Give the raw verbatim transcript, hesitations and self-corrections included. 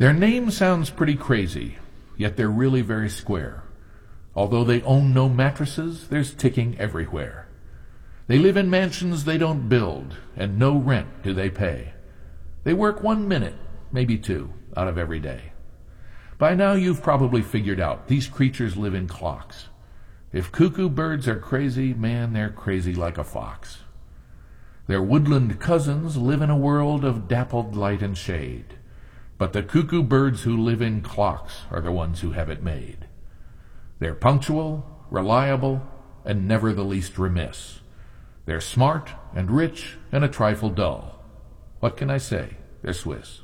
Their name sounds pretty crazy, yet they're really very square. Although they own no mattresses, there's ticking everywhere. They live in mansions they don't build, and no rent do they pay. They work one minute, maybe two, out of every day. By now you've probably figured out these creatures live in clocks. If cuckoo birds are crazy, man, they're crazy like a fox. Their woodland cousins live in a world of dappled light and shade. But the cuckoo birds who live in clocks are the ones who have it made. They're punctual, reliable, and never the least remiss. They're smart and rich and a trifle dull. What can I say? They're Swiss.